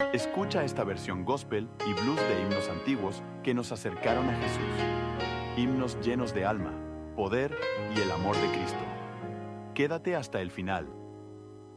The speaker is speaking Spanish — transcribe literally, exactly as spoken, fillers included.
Escucha esta versión gospel y blues de himnos antiguos que nos acercaron a Jesús. Himnos llenos de alma, poder y el amor de Cristo. Quédate hasta el final